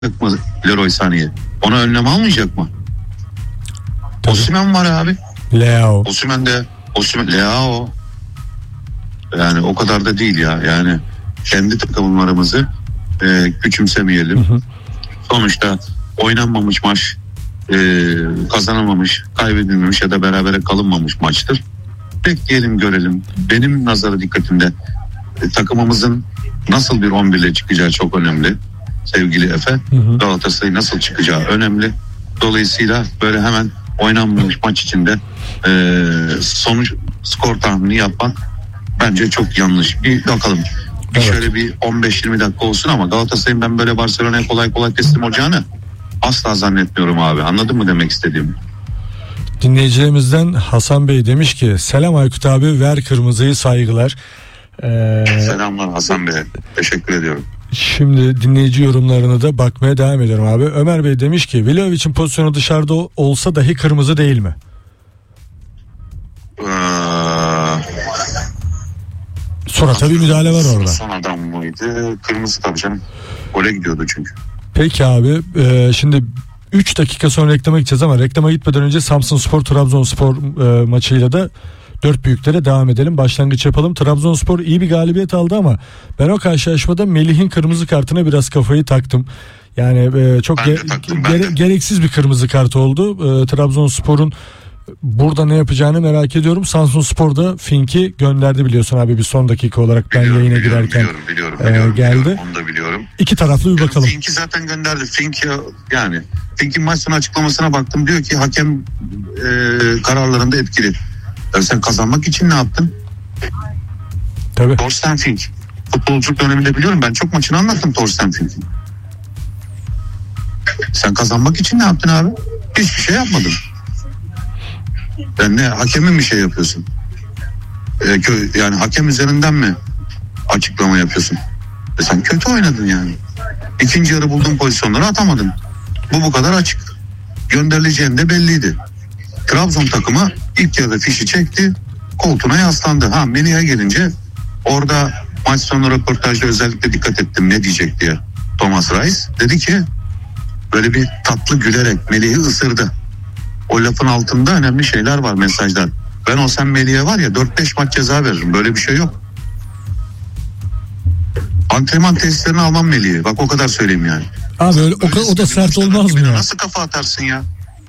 mı Leroy Sané'ye? Ona önlem almayacak mı? Osimhen var abi. Leao. Osimhen Leao. Yani o kadar da değil ya. Yani kendi takımlarımızı küçümsemeyelim. Hı hı. Sonuçta oynanmamış maç, kazanamamış, kaybedilmemiş ya da berabere kalınmamış maçtır. Bekleyelim, görelim. Benim nazarı dikkatimde takımımızın nasıl bir 11 ile çıkacağı çok önemli. Sevgili Efe, Galatasaray nasıl çıkacağı önemli. Dolayısıyla böyle hemen oynanmamış maç içinde skor tahmini yapmak bence çok yanlış. Bir bakalım. Evet. Şöyle bir 15-20 dakika olsun ama Galatasaray'ın ben böyle Barcelona'ya kolay kolay teslim olacağını asla zannetmiyorum abi. Anladın mı demek istediğimi? Dinleyicilerimizden Hasan Bey demiş ki selam Aykut abi, ver kırmızıyı, saygılar. Selamlar Hasan Bey. Teşekkür ediyorum. Şimdi dinleyici yorumlarına da bakmaya devam ediyorum abi. Ömer Bey demiş ki Vlahovic'in pozisyonu dışarıda olsa dahi kırmızı değil mi? Sonra tabii müdahale var orada. Son adam mıydı? Kırmızı tabii canım. Gole gidiyordu çünkü. Peki abi, şimdi 3 dakika sonra reklama gideceğiz ama reklama gitmeden önce Samsunspor Trabzonspor maçıyla da dört büyüklere devam edelim. Başlangıç yapalım. Trabzonspor iyi bir galibiyet aldı ama ben o karşılaşmada Melih'in kırmızı kartına biraz kafayı taktım. Yani çok gereksiz bir kırmızı kart oldu. Trabzonspor'un burada ne yapacağını merak ediyorum. Samsunspor Fink'i gönderdi biliyorsun abi, bir son dakika olarak ben yayına girerken geldi. Onu da biliyorum. İki taraflı bir bakalım. Fink'i zaten gönderdi. Fink'in maç sonu açıklamasına baktım. Diyor ki hakem kararlarında etkili. Ya sen kazanmak için ne yaptın? Tabii. Thorsten Fink. Futbolculuk döneminde biliyorum, ben çok maçını anlattım Thorsten Fink'in. Sen kazanmak için ne yaptın abi? Hiçbir şey yapmadın. Yani hakemin bir şey yapıyorsun? Yani hakem üzerinden mi açıklama yapıyorsun? Sen kötü oynadın yani. İkinci yarı bulduğun pozisyonları atamadın. Bu kadar açık. Gönderileceğin de belliydi. Trabzon takımı ilk yarıda fişi çekti, koltuğuna yaslandı. Melih'e gelince orada maç sonu röportajda özellikle dikkat ettim ne diyecek diye. Thomas Reis dedi ki böyle bir tatlı gülerek Melih'i ısırdı. O lafın altında önemli şeyler var, mesajlar. Ben olsam Melih'e var ya 4-5 maç ceza veririm. Böyle bir şey yok. Antrenman testlerini almam Melih'i. Bak o kadar söyleyeyim yani. Abi öyle, o da sert olmaz mı ya? Nasıl kafa atarsın ya?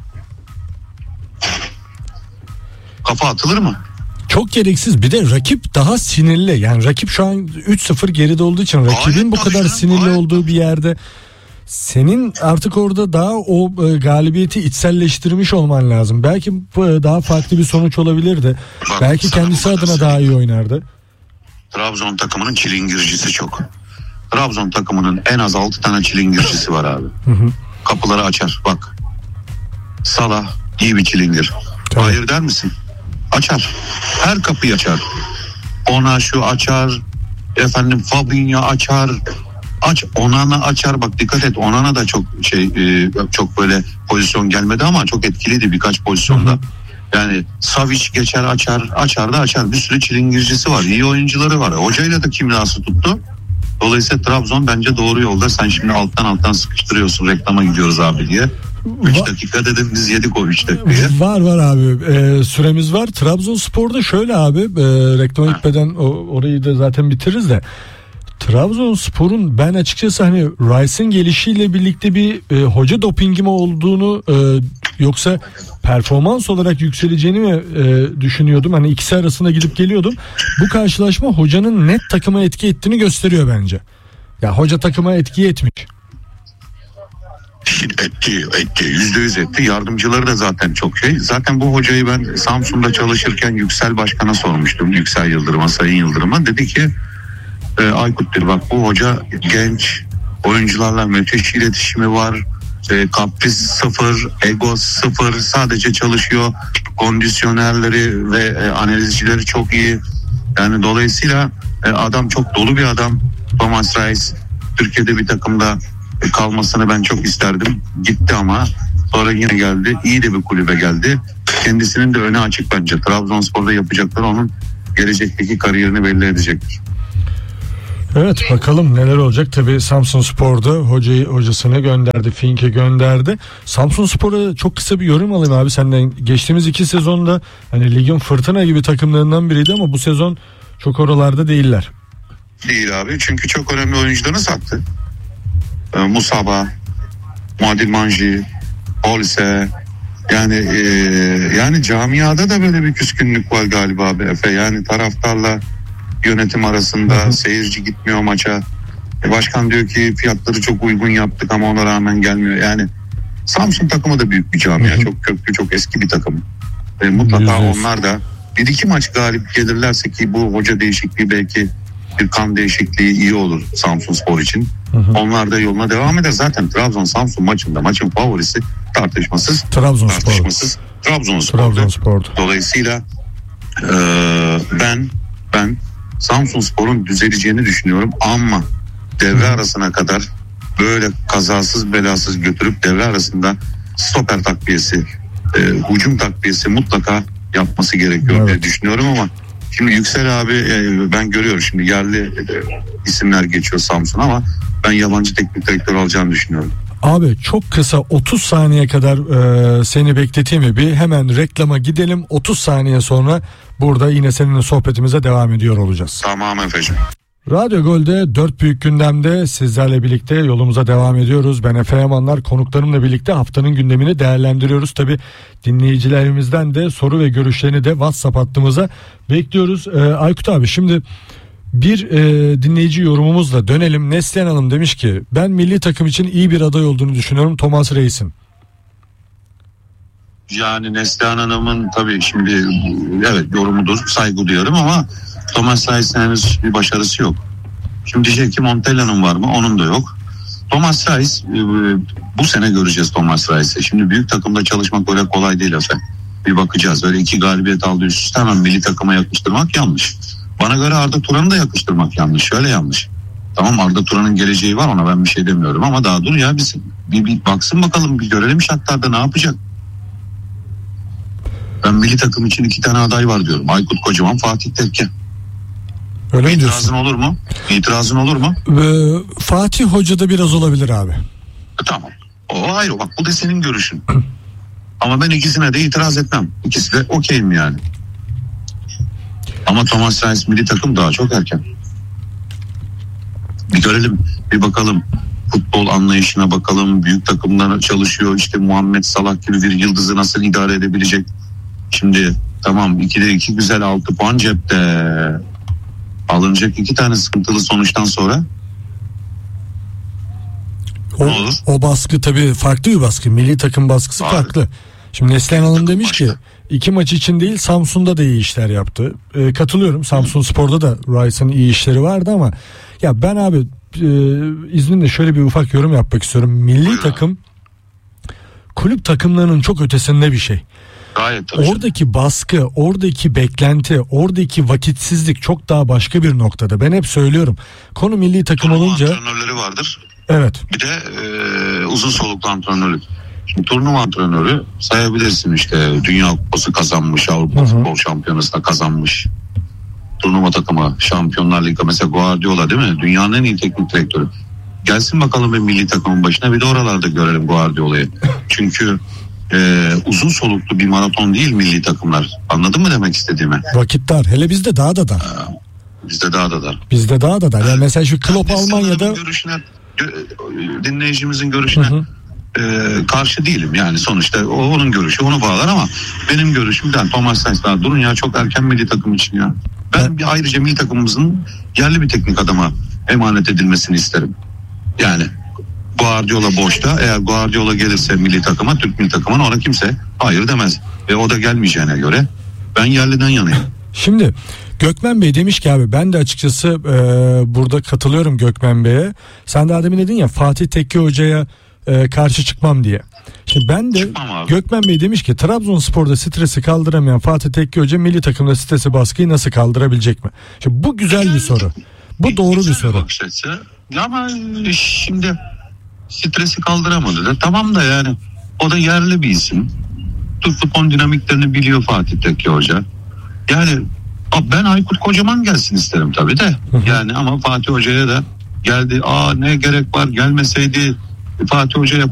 Kafa atılır mı? Çok gereksiz. Bir de rakip daha sinirli. Yani rakip şu an 3-0 geride olduğu için rakibin bu kadar sinirli olduğu bir yerde senin artık orada daha o galibiyeti içselleştirmiş olman lazım. Belki daha farklı bir sonuç olabilirdi. Belki kendisi adına daha iyi oynardı. Trabzon takımının çilingircisi çok. Trabzon takımının en az 6 tane çilingircisi var abi. Kapıları açar. Bak. Salah iyi bir çilingir. Tabii. Hayır der misin? Açar. Her kapıyı açar. Ona şu açar. Fabinho açar. Onana açar. Bak dikkat et. Onana da çok çok böyle pozisyon gelmedi ama çok etkiliydi birkaç pozisyonda. Yani Savic geçer açar. Bir sürü çilingircisi var. İyi oyuncuları var. Hocayla da kimyası tuttu. Dolayısıyla Trabzon bence doğru yolda. Sen şimdi alttan sıkıştırıyorsun. Reklama gidiyoruz abi diye. 3 dakika dedim, biz yedik o 3 dakikayı. Var abi, süremiz var. Trabzonspor'da şöyle abi, reklama gitmeden orayı da zaten bitiririz de. Trabzonspor'un ben açıkçası hani Rice'ın gelişiyle birlikte bir hoca dopingi mi olduğunu yoksa performans olarak yükseleceğini mi düşünüyordum. Hani ikisi arasında gidip geliyordum. Bu karşılaşma hocanın net takıma etki ettiğini gösteriyor bence. Ya hoca takıma etki etmiş. Etti. %100 etti. Yardımcıları da zaten çok şey. Zaten bu hocayı ben Samsun'da çalışırken Yüksel Başkan'a sormuştum. Yüksel Yıldırım'a, Sayın Yıldırım'a. Dedi ki Aykut'tur bak, bu hoca genç, oyuncularla müthiş iletişimi var. Kapris sıfır, ego sıfır, sadece çalışıyor. Kondisyonerleri ve analizcileri çok iyi. Yani dolayısıyla adam çok dolu bir adam. Thomas Reis Türkiye'de bir takımda kalmasını ben çok isterdim. Gitti ama sonra yine geldi. İyi de bir kulübe geldi. Kendisinin de önü açık bence. Trabzonspor'da yapacakları onun gelecekteki kariyerini belli edecektir. Evet, bakalım neler olacak. Tabii Samsunspor'da hocasını gönderdi, Fink'e gönderdi. Samsunspor'a çok kısa bir yorum alayım abi senden. Geçtiğimiz 2 sezonda hani ligin fırtına gibi takımlarından biriydi ama bu sezon çok oralarda değiller. Değil abi, çünkü çok önemli oyuncularını sattı. Musaba, Muadil Manji, Olise, yani camiada da böyle bir küskünlük var galiba abi Efe. Yani taraftarla yönetim arasında, seyirci gitmiyor maça. Başkan diyor ki fiyatları çok uygun yaptık ama ona rağmen gelmiyor. Yani Samsun takımı da büyük bir camia. Çok köklü, çok eski bir takım. Mutlaka onlar da 1-2 maç galip gelirlerse, ki bu hoca değişikliği belki bir kan değişikliği iyi olur Samsunspor için. Onlar da yoluna devam eder. Zaten Trabzon-Samsun maçında maçın favorisi tartışmasız Trabzonspor. Dolayısıyla ben Samsunspor'un düzeleceğini düşünüyorum ama devre arasına kadar böyle kazasız belasız götürüp devre arasında stoper takviyesi, hücum takviyesi mutlaka yapması gerekiyor diye düşünüyorum ama şimdi Yüksel abi, ben görüyorum şimdi yerli isimler geçiyor Samsun ama ben yabancı teknik direktör alacağını düşünüyorum. Abi çok kısa 30 saniye kadar seni bekleteyim mi? Bir hemen reklama gidelim. 30 saniye sonra burada yine seninle sohbetimize devam ediyor olacağız. Tamam efendim. Radyo Gol'de 4 büyük gündemde sizlerle birlikte yolumuza devam ediyoruz. Ben Efe Yamanlar, konuklarımla birlikte haftanın gündemini değerlendiriyoruz. Tabi dinleyicilerimizden de soru ve görüşlerini de WhatsApp hattımıza bekliyoruz. Aykut abi, şimdi bir dinleyici yorumumuzla dönelim. Neslihan Hanım demiş ki ben milli takım için iyi bir aday olduğunu düşünüyorum Thomas Reis'in. Yani Neslihan Hanım'ın tabii şimdi evet yorumudur, saygı duyuyorum ama Thomas Reis'in henüz bir başarısı yok. Şimdi diyecek ki Montella'nın var mı? Onun da yok. Thomas Reis, bu sene göreceğiz Thomas Reis'i. Şimdi büyük takımda çalışmak öyle kolay değil efendim. Bir bakacağız. Öyle 2 galibiyet aldı üst üste hemen milli takıma yakıştırmak yanlış. Bana göre Arda Turan'ı da yakıştırmak yanlış. Şöyle yanlış. Tamam, Arda Turan'ın geleceği var, ona ben bir şey demiyorum ama daha dur ya, bir baksın bakalım, bir görelim şartlarda ne yapacak. Ben milli takım için 2 tane aday var diyorum. Aykut Kocaman, Fatih Tekke. Öyle mi İtirazın diyorsun? olur mu? İtirazın olur mu? Fatih Hoca da biraz olabilir abi. Tamam. O ayrı, bak bu da senin görüşün. Ama ben ikisine de itiraz etmem. İkisi de okeyim yani. Ama Thomas Reis milli takım daha çok erken. Bir görelim, bir bakalım. Futbol anlayışına bakalım. Büyük takımlara çalışıyor. İşte Muhammed Salah gibi bir yıldızı nasıl idare edebilecek? Şimdi tamam, 2'de 2 güzel, 6 puan cepte. Alınacak 2 tane sıkıntılı sonuçtan sonra ne olur? O baskı tabii farklı bir baskı. Milli takım baskısı farklı. Şimdi Neslihan Hanım demiş ki 2 maç için değil Samsun'da da iyi işler yaptı. Katılıyorum. Samsunspor'da da Rice'ın iyi işleri vardı ama ya ben abi izninle şöyle bir ufak yorum yapmak istiyorum. Milli takım kulüp takımlarının çok ötesinde bir şey. Gayet tabii. Oradaki baskı, oradaki beklenti, oradaki vakitsizlik çok daha başka bir noktada. Ben hep söylüyorum. Konu milli takım turnuva olunca antrenörleri vardır. evet. Bir de uzun soluklu antrenörü. Şimdi turnuva antrenörü sayabilirsin, işte Dünya Kupası kazanmış, Avrupa Futbol Şampiyonası'na kazanmış. Turnuva takımı, Şampiyonlar Ligi, mesela Guardiola değil mi? Dünyanın en iyi teknik direktörü. Gelsin bakalım bir milli takımın başına, bir de oralarda görelim Guardiola'yı. Çünkü uzun soluklu bir maraton değil milli takımlar. Anladın mı demek istediğimi? Vakit dar. Hele bizde daha da dar. Bizde daha da dar. Bizde daha da dar. Yani mesela şu Klopp Almanya'da görüşüne, dinleyicimizin görüşüne karşı değilim. Yani sonuçta onun görüşü onu bağlar ama benim görüşüm, yani Thomas Reis daha durun ya, çok erken milli takım için ya. Ben bir ayrıca milli takımımızın yerli bir teknik adama emanet edilmesini isterim. Yani Guardiola boşta, eğer Guardiola gelirse milli takıma, Türk milli takımına, ona kimse hayır demez. Ve o da gelmeyeceğine göre ben yerliden yanayım. Şimdi Gökmen Bey demiş ki abi ben de açıkçası burada katılıyorum Gökmen Bey'e. Sen daha demin dedin ya Fatih Tekke Hoca'ya karşı çıkmam diye. Şimdi ben de Gökmen Bey demiş ki Trabzonspor'da stresi kaldıramayan Fatih Tekke Hoca milli takımda stresi, baskıyı nasıl kaldırabilecek mi? Şimdi bu güzel bir soru. Bu doğru bir soru. Ama şimdi stresi kaldıramadı da tamam da, yani o da yerli bir isim. Türk futbol dinamiklerini biliyor Fatih Tekke Hoca. Yani Ben Aykut Kocaman gelsin isterim tabii de. Yani ama Fatih Hoca'ya da geldi. Ne gerek var, gelmeseydi Fatih Hoca'ya